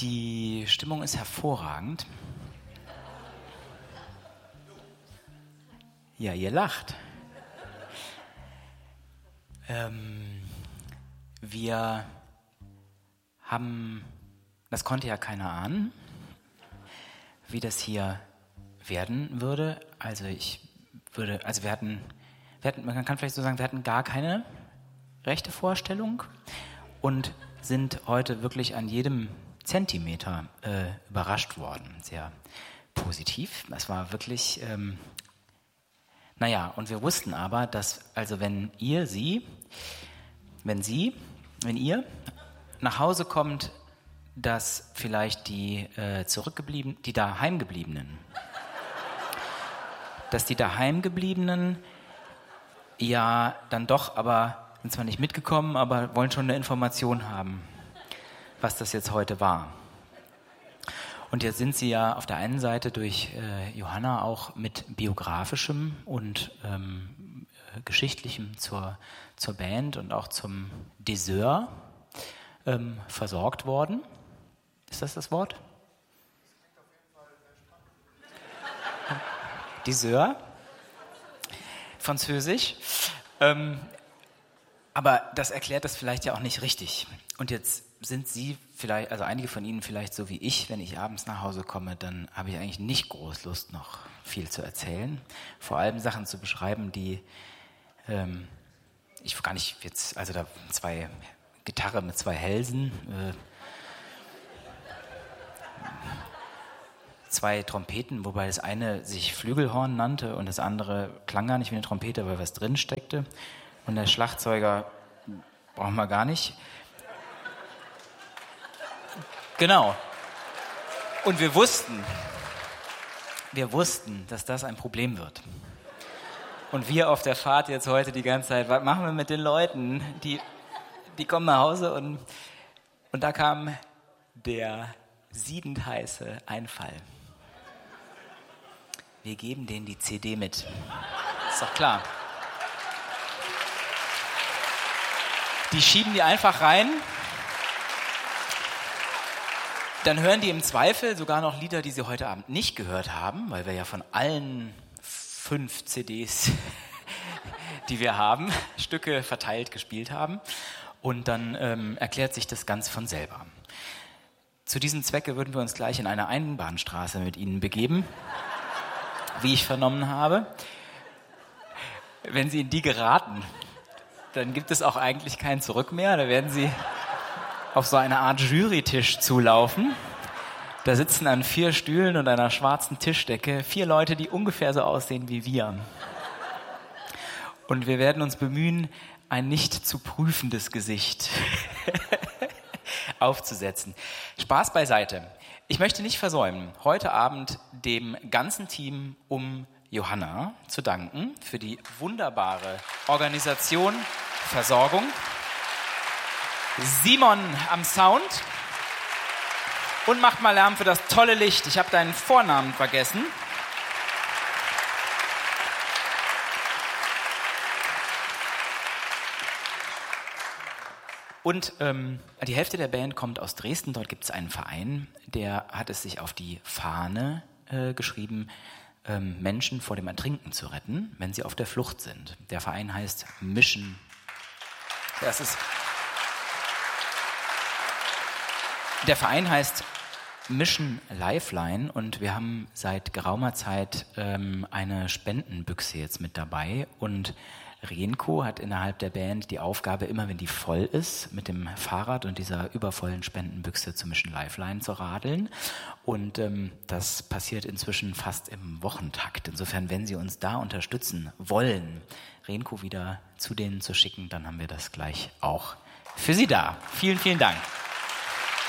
Die Stimmung ist hervorragend. Ja, ihr lacht. Wir haben, das konnte ja keiner ahnen, wie das hier werden würde. Also wir hatten, man kann vielleicht so sagen, wir hatten gar keine rechte Vorstellung und sind heute wirklich an jedem Zentimeter überrascht worden. Sehr positiv. Das war wirklich, und wir wussten aber, dass, also wenn ihr nach Hause kommt, dass vielleicht die Daheimgebliebenen ja dann doch, aber sind zwar nicht mitgekommen, aber wollen schon eine Information haben, was das jetzt heute war. Und jetzt sind sie ja auf der einen Seite durch Johanna auch mit biografischem und geschichtlichem zur Band und auch zum Dessert versorgt worden. Ist das Wort? Dessert. Französisch. Aber das erklärt das vielleicht ja auch nicht richtig. Und jetzt sind Sie vielleicht, also einige von Ihnen vielleicht so wie ich, wenn ich abends nach Hause komme, dann habe ich eigentlich nicht groß Lust, noch viel zu erzählen. Vor allem Sachen zu beschreiben, die ich gar nicht jetzt, also da Gitarre mit 2 Hälsen, 2 Trompeten, wobei das eine sich Flügelhorn nannte und das andere klang gar nicht wie eine Trompete, weil was drin steckte. Und der Schlagzeuger brauchen wir gar nicht. Genau. Und wir wussten, dass das ein Problem wird. Und wir auf der Fahrt jetzt heute die ganze Zeit, was machen wir mit den Leuten? Die kommen nach Hause und da kam der siedend heiße Einfall. Wir geben denen die CD mit. Ist doch klar. Die schieben die einfach rein. Dann hören die im Zweifel sogar noch Lieder, die sie heute Abend nicht gehört haben, weil wir ja von allen 5 CDs, die wir haben, Stücke verteilt gespielt haben. Und dann erklärt sich das ganz von selber. Zu diesem Zwecke würden wir uns gleich in eine Einbahnstraße mit Ihnen begeben, wie ich vernommen habe. Wenn Sie in die geraten, dann gibt es auch eigentlich kein Zurück mehr. Da werden Sie auf so eine Art Jurytisch zulaufen. Da sitzen an 4 Stühlen und einer schwarzen Tischdecke 4 Leute, die ungefähr so aussehen wie wir. Und wir werden uns bemühen, ein nicht zu prüfendes Gesicht aufzusetzen. Spaß beiseite. Ich möchte nicht versäumen, heute Abend dem ganzen Team um Johanna zu danken für die wunderbare Organisation, Versorgung. Simon am Sound. Und macht mal Lärm für das tolle Licht. Ich habe deinen Vornamen vergessen. Und die Hälfte der Band kommt aus Dresden. Dort gibt es einen Verein, der hat es sich auf die Fahne geschrieben, Menschen vor dem Ertrinken zu retten, wenn sie auf der Flucht sind. Der Verein heißt Mission. Der Verein heißt Mission Lifeline und wir haben seit geraumer Zeit eine Spendenbüchse jetzt mit dabei und Renko hat innerhalb der Band die Aufgabe, immer wenn die voll ist, mit dem Fahrrad und dieser übervollen Spendenbüchse zur Mission Lifeline zu radeln. Und das passiert inzwischen fast im Wochentakt. Insofern, wenn Sie uns da unterstützen wollen, Renko wieder zu denen zu schicken, dann haben wir das gleich auch für Sie da. Vielen, vielen Dank.